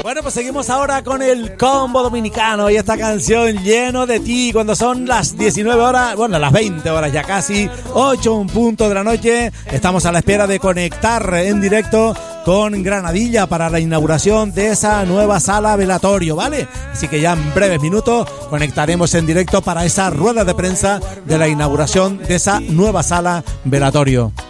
Bueno, pues seguimos ahora con el combo dominicano y esta canción Lleno de ti, cuando son las 19 horas, bueno, las 20 horas ya casi, 8 en punto de la noche. Estamos a la espera de conectar en directo con Granadilla para la inauguración de esa nueva sala velatorio, ¿vale? Así que ya en breves minutos conectaremos en directo para esa rueda de prensa de la inauguración de esa nueva sala velatorio.